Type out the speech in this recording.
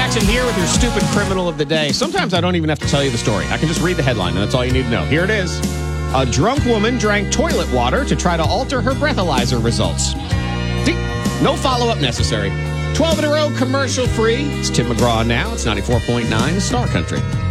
Jackson here with your stupid criminal of the day. Sometimes I don't even have to tell you the story. I can just read the headline, and that's all you need to know. Here it is. A drunk woman drank toilet water to try to alter her breathalyzer results. See? No follow-up necessary. 12 in a row, commercial-free. It's Tim McGraw now. It's 94.9 Star Country.